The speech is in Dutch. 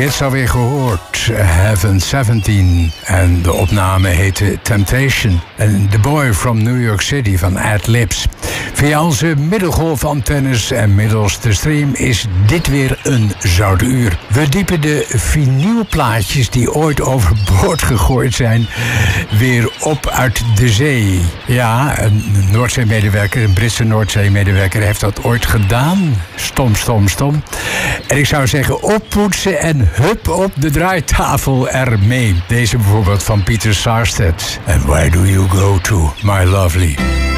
hits alweer gehoord. Heaven 17. En de opname heette Temptation. En The Boy from New York City van Ad Libs. Via onze middelgolfantennes en middels de stream is dit weer een zout uur. We diepen de vinylplaatjes die ooit overboord gegooid zijn weer op uit de zee. Ja, een Noordzee-medewerker, een Britse Noordzee-medewerker heeft dat ooit gedaan. Stom. En ik zou zeggen, oppoetsen en hup op de draaitafel ermee. Deze bijvoorbeeld van Peter Sarstedt. And where do you go to, my lovely?